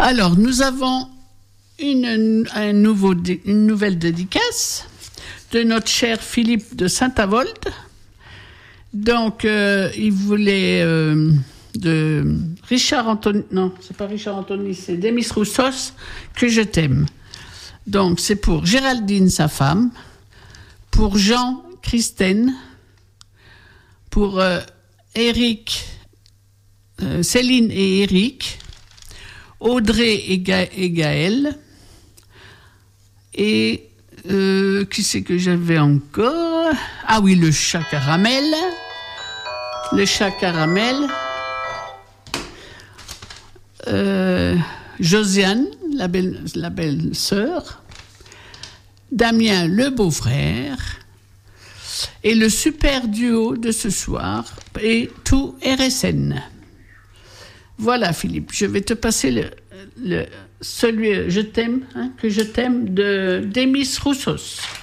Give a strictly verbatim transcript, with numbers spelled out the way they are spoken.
Alors, nous avons une, un nouveau, une nouvelle dédicace de notre cher Philippe de Saint-Avold. Donc, euh, il voulait euh, de Richard Anthony, non, c'est pas Richard Anthony, c'est Demis Roussos, que je t'aime. Donc, c'est pour Géraldine, sa femme, pour Jean, Christine, pour euh, Eric, euh, Céline et Eric, Audrey et, Ga- et Gaël, et euh, qui c'est que j'avais encore? Ah oui, le chat caramel, le chat caramel, euh, Josiane, la belle, la belle sœur, Damien, le beau-frère, et le super duo de ce soir, et tout R S N. Voilà, Philippe, je vais te passer le, le celui Je t'aime, hein, que je t'aime de Demis Roussos.